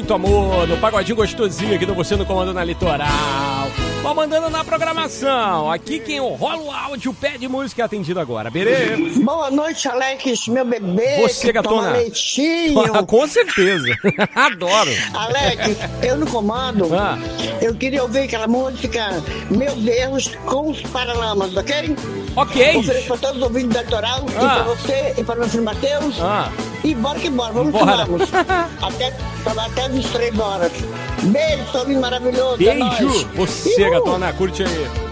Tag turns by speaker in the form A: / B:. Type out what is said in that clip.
A: muito amor, no pagodinho gostosinho aqui do Você no Comando na Litoral. Vou mandando na programação. Aqui quem rola o áudio pede música é atendido agora. Beleza?
B: Boa noite, Alex, meu bebê.
A: Você, gatona.
B: Toma leitinho.
A: Com certeza. Adoro.
B: Alex, eu no comando, eu queria ouvir aquela música Meus Erros com os Paralamas, ok?
A: Ok.
B: Ofereço para todos os ouvintes da Litoral, e para você, e para meu filho Matheus. E bora que bora, vamos que vamos. Até as 23 horas. Beijo, Toninho maravilhoso.
A: Beijo. Você, gatona, curte aí.